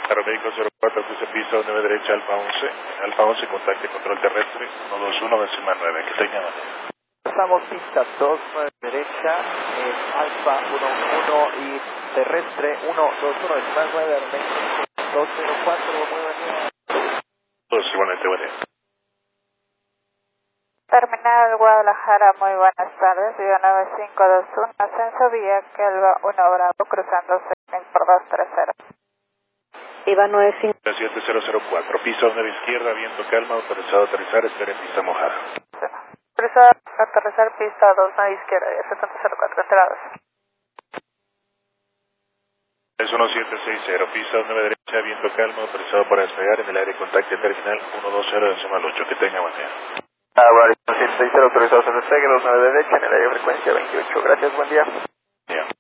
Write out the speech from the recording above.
Aeromédico 04, cruce pista 9 derecha, Alfa 11, contacte control terrestre, 121, décima 9, que tenga más. Pasamos pista 29 derecha, Alfa 11 y terrestre 121, décima 9, Aeromédico 204, muy buen día. Igualmente, buen día. Terminal Guadalajara, muy buenas tardes, vía 9521, ascenso vía Kelva 1 Bravo, cruzando 6000 por 230. Iba 95. 7004, pista 9 izquierda, viento calma, autorizado a aterrizar, espera en pista mojada. Autorizado a aterrizar pista 2 izquierda, vía 7004, entradas. 1760, pista 9 derecha, viento calma, autorizado para despegar en el aire contacte terminal 120, decimal 8, que tenga buen día. Bueno, 760, autorizados a despegue, 29 derecha, en el aire frecuencia 28, gracias, buen día.